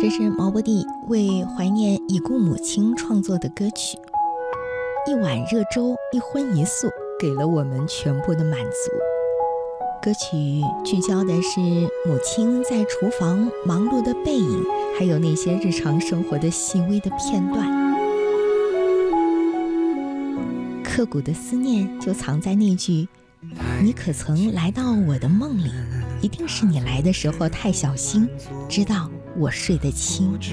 这是毛不易为怀念已故母亲创作的歌曲。一碗热粥，一荤一素，给了我们全部的满足。歌曲聚焦的是母亲在厨房忙碌的背影，还有那些日常生活的细微的片段。刻骨的思念就藏在那句：你可曾来到我的梦里？一定是你来的时候太小心，知道我睡得轻。